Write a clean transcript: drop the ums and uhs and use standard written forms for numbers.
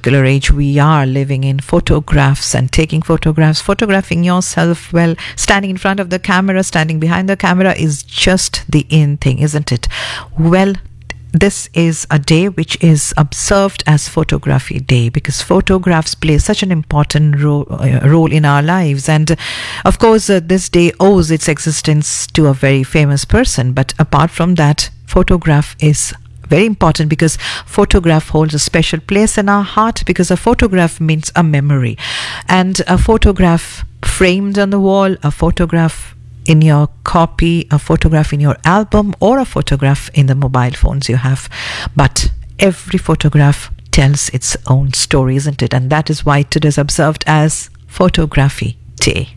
particular age we are living in, photographs and taking photographs, photographing yourself, well, standing in front of the camera, standing behind the camera is just the in thing, isn't it? Well, this is a day which is observed as Photography Day because photographs play such an important role in our lives. And of course, this day owes its existence to a very famous person. But apart from that, photograph is very important because photograph holds a special place in our heart, because a photograph means a memory. And a photograph framed on the wall, a photograph in your copy, a photograph in your album, or a photograph in the mobile phones you have. But every photograph tells its own story, isn't it? And that is why today is observed as Photography Day.